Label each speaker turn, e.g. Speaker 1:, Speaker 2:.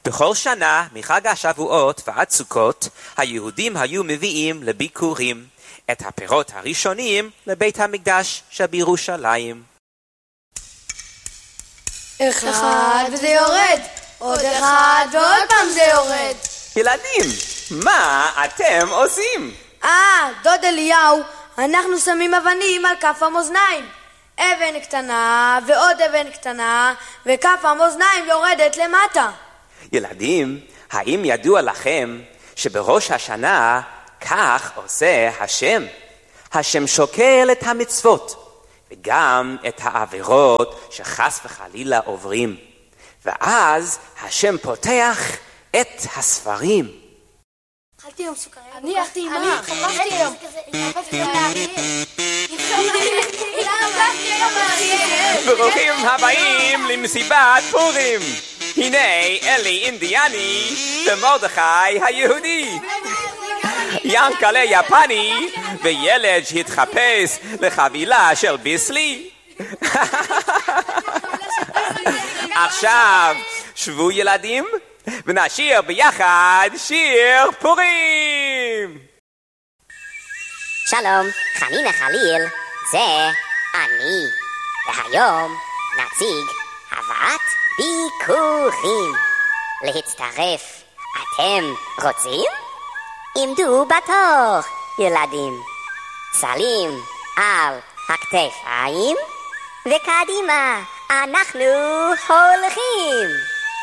Speaker 1: בכל שנה מחג השבועות ועד סוכות היהודים היו מביאים לביקורים את הפירות הראשונים לבית המקדש שבירושלים.
Speaker 2: אחד וזה יורד, עוד אחד ועוד פעם זה יורד.
Speaker 1: ילדים, מה אתם עושים?
Speaker 2: דוד אליהו, אנחנו שמים אבנים על כף המאזניים. אבן קטנה ועוד אבן קטנה וכף המאזניים יורדת למטה.
Speaker 1: ילדים, האם ידוע לכם שבראש השנה כך עושה השם? השם שוקל את המצוות וגם את העבירות שחס וחלילה עוברים. ואז השם פותח את הספרים.
Speaker 2: אכלתי יום סוכריה. אני חפשתי יום.
Speaker 1: ברוכים הבאים למסיבת פורים. הנה אלי אינדיאני ומרדכי היהודי. ינקלה יפני וילד שהתחפש לחבילה של ביסלי. עכשיו שבו ילדים ונשיר ביחד שיר פורים.
Speaker 3: שלום, חנינה חליל, זה אני. והיום נציג הבאת ביקורים. להצטרף, אתם רוצים? עמדו בתור, ילדים. סלים על הכתפיים, וקדימה אנחנו הולכים.